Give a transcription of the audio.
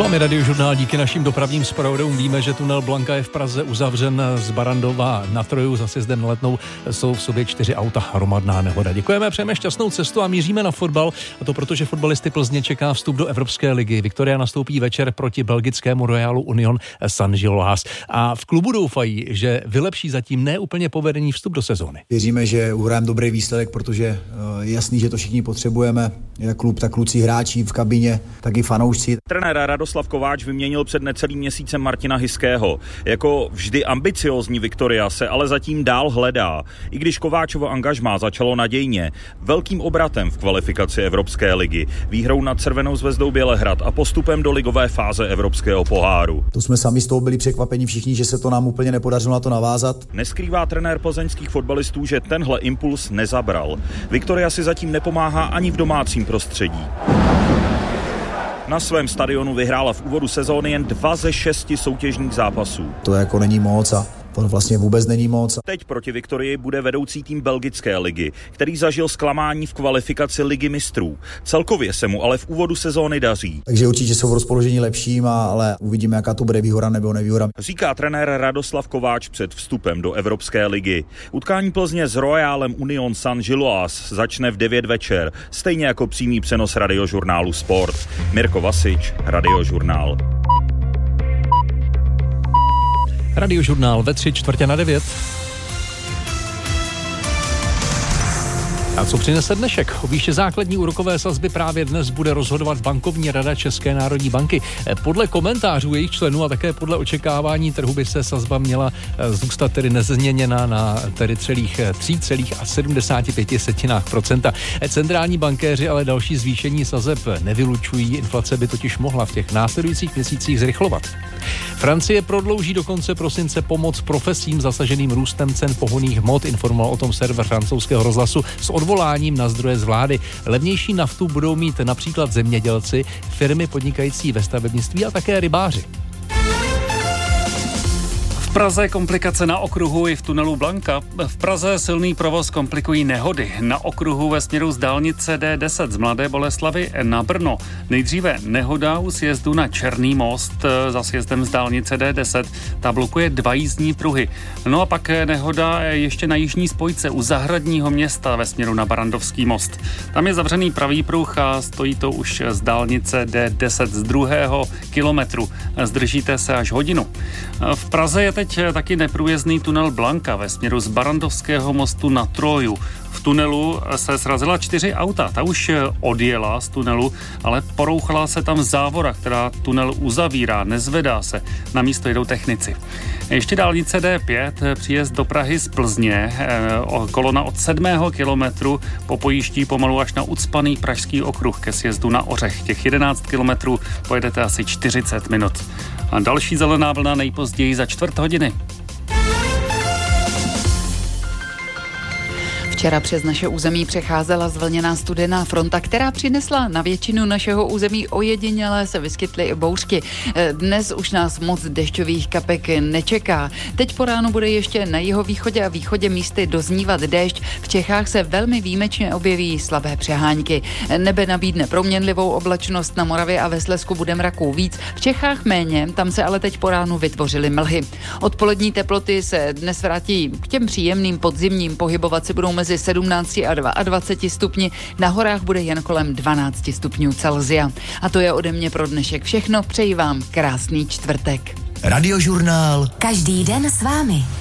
Posloucháme Radiožurnál. Díky našim dopravním zpravodajům víme, že tunel Blanka je v Praze uzavřen z Barandova na Troju. Za sjezdem na Letnou jsou v sobě 4 auta, hromadná nehoda. Děkujeme, přejeme šťastnou cestu a míříme na fotbal. A to protože fotbalisty Plzně čeká vstup do Evropské ligy. Viktoria nastoupí večer proti belgickému Royalu Union Saint-Gilloise. A v klubu doufají, že vylepší zatím neúplně povedený vstup do sezóny. Věříme, že uhrajeme dobrý výsledek, protože je jasný, že to všichni potřebujeme. Jak klub, tak kluci hráči v kabině, tak i fanoušci. Trenér Radoslav Kováč vyměnil před necelým měsícem Martina Hyského. Jako vždy ambiciózní Viktoria se ale zatím dál hledá. I když Kováčovo angažmá začalo nadějně, velkým obratem v kvalifikaci Evropské ligy, výhrou nad Červenou Zvezdou Bělehrad a postupem do ligové fáze Evropského poháru. To jsme sami z toho byli překvapeni všichni, že se to nám úplně nepodařilo na to navázat. Neskrývá trenér plzeňských fotbalistů, že tenhle impuls nezabral. Viktoria si zatím nepomáhá ani v domácím prostředí. Na svém stadionu vyhrála v úvodu sezóny jen 2 ze 6 soutěžních zápasů. To jako není moc a to vlastně vůbec není moc. Teď proti Viktorii bude vedoucí tým belgické ligy, který zažil zklamání v kvalifikaci Ligy mistrů. Celkově se mu ale v úvodu sezóny daří. Takže určitě jsou v rozpoložení lepším, ale uvidíme, jaká to bude výhoda nebo nevýhoda. Říká trenér Radoslav Kováč před vstupem do Evropské ligy. Utkání Plzně s Royalem Union Saint-Gilloise začne v 9 večer, stejně jako přímý přenos Radiožurnálu Sport. Mirko Vasič, Radiožurnál. Radiožurnál ve 8:45. A co přinese dnešek? O výši základní úrokové sazby právě dnes bude rozhodovat bankovní rada České národní banky. Podle komentářů jejich členů a také podle očekávání trhu by se sazba měla zůstat tedy nezměněna na tedy 3,75%. Centrální bankéři ale další zvýšení sazeb nevylučují, inflace by totiž mohla v těch následujících měsících zrychlovat. Francie prodlouží do konce prosince pomoc profesím zasaženým růstem cen pohonných hmot, informoval o tom server francouzského rozhlasu s odvoláním na zdroje z vlády. Levnější naftu budou mít například zemědělci, firmy podnikající ve stavebnictví a také rybáři. V Praze komplikace na okruhu i v tunelu Blanka. V Praze silný provoz komplikují nehody. Na okruhu ve směru z dálnice D10 z Mladé Boleslavi na Brno. Nejdříve nehoda u sjezdu na Černý most za sjezdem z dálnice D10. Ta blokuje 2 jízdní pruhy. No a pak nehoda ještě na jižní spojce u Zahradního Města ve směru na Barandovský most. Tam je zavřený pravý pruh a stojí to už z dálnice D10 z 2. kilometru. Zdržíte se až hodinu. V Praze je teď taky neprůjezdný tunel Blanka ve směru z Barandovského mostu na Troju. V tunelu se srazila 4 auta. Ta už odjela z tunelu, ale porouchala se tam závora, která tunel uzavírá, nezvedá se. Na místo jedou technici. Ještě dálnice D5, příjezd do Prahy z Plzně, kolona od 7. kilometru popojíždí pomalu až na ucpaný pražský okruh ke sjezdu na Ořech. Těch 11 kilometrů pojedete asi 40 minut. A další zelená vlna nejpozději za 4 hodiny. Včera přes naše území přecházela zvlněná studená fronta, která přinesla na většinu našeho území ojedinělé se vyskytly i bouřky. Dnes už nás moc dešťových kapek nečeká. Teď po ránu bude ještě na jihovýchodě a východě místy doznívat déšť. V Čechách se velmi výjimečně objeví slabé přehánky. Nebe nabídne proměnlivou oblačnost, na Moravě a ve Slezsku bude mraků víc. V Čechách méně, tam se ale teď po ránu vytvořily mlhy. Odpolední teploty se dnes vrátí k těm příjemným podzimním, pohybovat si budou mezi 17 a 22 stupni, na horách bude jen kolem 12 stupňů Celsia. A to je ode mě pro dnešek všechno, přeji vám krásný čtvrtek. Radiožurnál. Každý den s vámi.